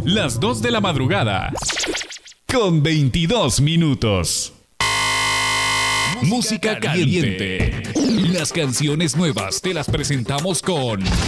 las 2 de la madrugada, con 22 minutos. Música caliente. Las canciones nuevas te las presentamos con